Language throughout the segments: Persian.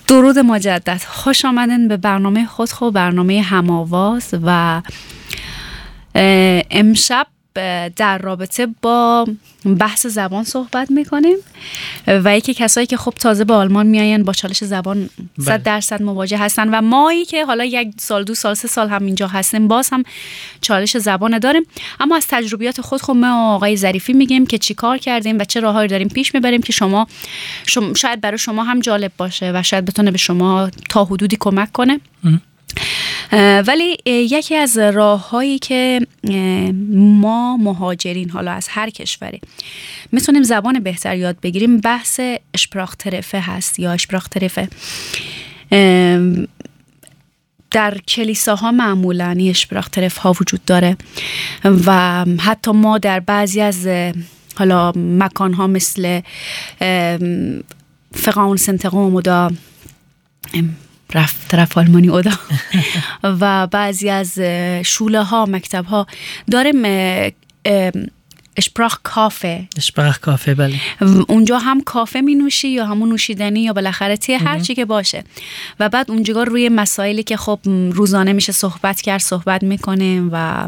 درود مجدد، خوش آمدین به برنامه خودخو، برنامه هم‌آواز. و امشب در رابطه با بحث زبان صحبت میکنیم و یکی کسایی که خب تازه به آلمان میاین با چالش زبان 100% مواجه هستن و مایی که حالا 1 سال 2 سال 3 سال هم اینجا هستیم باز هم چالش زبان داریم. اما از تجربیات خود خب ما آقای ظریفی میگیم که چی کار کردیم و چه راههایی داریم پیش میبریم که شما شاید برای شما هم جالب باشه و شاید بتونه به شما تا حدودی کمک کنه. ولی یکی از راه‌هایی که ما مهاجرین حالا از هر کشوری میتونیم زبان بهتر یاد بگیریم بحث اشپراخترفه هست یا اشپراخترفه. در کلیساها معمولاً اشپراخترف ها وجود داره و حتی ما در بعضی از حالا مکان‌ها مثل فقاون سنتقوم و رفت طرف آلمانی اودا و بعضی از شوله ها مکتب ها داریم اشپراخ کافه بله. اونجا هم کافه می نوشی یا همون نوشیدنی یا بالاخره تی هر چی که باشه و بعد اونجا روی مسائلی که خب روزانه میشه صحبت میکنیم و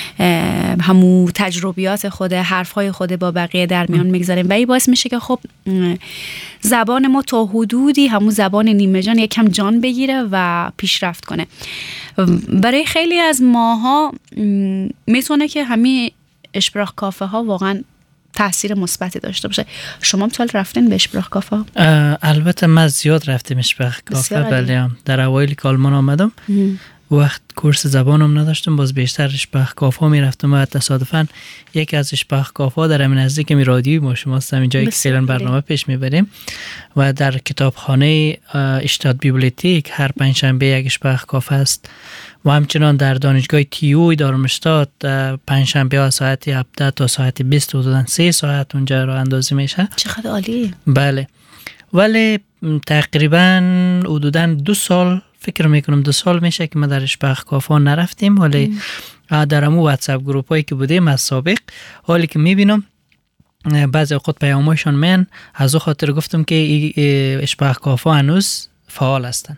همون تجربیات حرفهای خود با بقیه در میان میگذاریم و این باعث میشه که خب زبان ما تا حدودی همون زبان نیمه جان یکم جان بگیره و پیشرفت کنه. برای خیلی از ماها میتونه که همین اشپراخ کافه ها واقعا تاثیر مثبتی داشته باشه. شما هم رفتین به اشپراخ کافه ها؟ البته من زیاد رفتم اشپراخ کافه. بله، در اوایل که آلمان آمدم وقت کورس زبانم نداشتم، باز بیشتر اشپراخ کافه می رفتم و تصادفاً یکی از اشپراخ کافه در همین نزدیک می رادیوی ما شما هستم اینجایی که فعلا برنامه پیش میبریم و در کتابخانه اشتاد بیبلیوتیک هر پنجشنبه یک اشپراخ کافه است و همچنان در دانشگاه تیو دارمشتات پنجشنبه ها ساعت 17 تا ساعت 20 حدوداً 3 ساعت اونجا راه اندازی میشه. چقدر عالی. بله، ولی تقریباً حدوداً 2 سال فکر میکنم 2 سال میشه که ما در اشپراخ کافه نرفتیم، ولی در همون واتساپ گروپ هایی که بودیم از سابق حالی که میبینم بعضی اوقات پیامایشان من از او خاطر گفتم که اشپراخ کافه هنوز فعال هستن.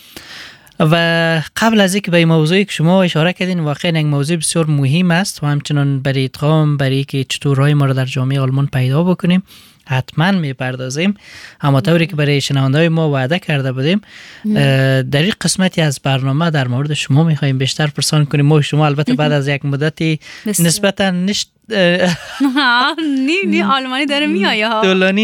و قبل از اینکه به این موضوعی که شما اشاره کردین واقعا یک موضوع بسیار مهم است و همچنان برای ادغام برای که چطور راه ما را در جامعه آلمان پیدا بکنیم حتما میپردازیم. اما طوری که برای شنونده‌های ما وعده کرده بودیم در این قسمتی از برنامه در مورد شما میخوایم بیشتر پرسان کنیم. ما شما البته بعد از یک مدتی نسبتا نی آلمانی داره میایه ها طولانی